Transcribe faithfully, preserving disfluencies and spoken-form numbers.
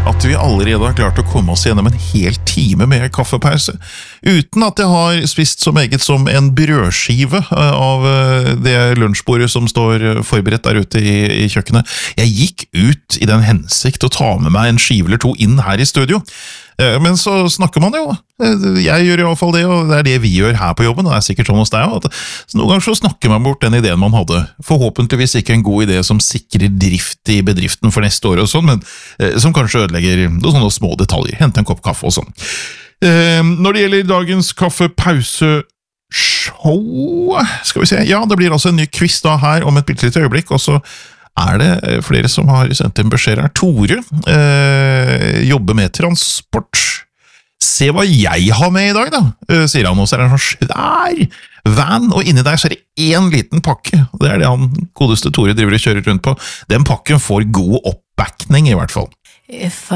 at vi allerede har klart å komme oss gjennom en hel time med kaffepause, uten at jeg har spist så meget som en brødskive av det lunsjbordet som står forberedt der ute i, i kjøkkenet. Jeg gikk ut i den hensikt å ta med meg en skive eller to inn her i studio. Men så snakker man jo, jeg gjør i hvert fall det, og det er det vi gjør her på jobben, og det er sikkert sånn hos deg også, at noen ganger så snakker man bort den ideen man hadde. Forhåpentligvis ikke en god idé som sikrer drift i bedriften for neste år og sånn, men som kanskje ødelegger noen sånne små detaljer, hente en kopp kaffe og sånn. Når det gjelder dagens kaffepause show, skal vi se, ja, det blir altså en ny quiz da her om et bitte litt øyeblikk, og så er det flere som har sendt en beskjed her. Tore eh, jobber med transport. Se hva jeg har med i dag da, eh, sier han, og så er det en sånn svær van, og inni der så er det en liten pakke. Det er det han godeste Tore driver og kjører rundt på. Den pakken får god oppbakning i hvert fall. If